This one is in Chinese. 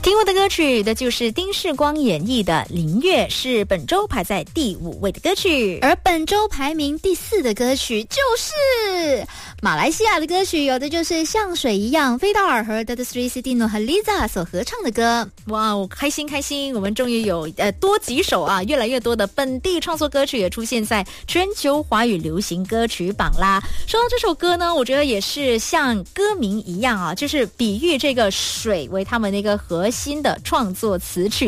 听过的歌曲的就是丁世光演绎的《灵月》，是本周排在第5位的歌曲。 而本周排名第4的歌曲就是马来西亚的歌曲，有的就是像水一样，飞道尔和 Dato Sri Siti Nurhaliza 所合唱的歌。 哇，开心开心，我们终于有多几首啊，越来越多的本地创作歌曲也出现在全球华语流行歌曲榜啦。说到这首歌呢，我觉得也是像歌名一样啊，就是比喻这个水为他们的一个核心的创作词曲。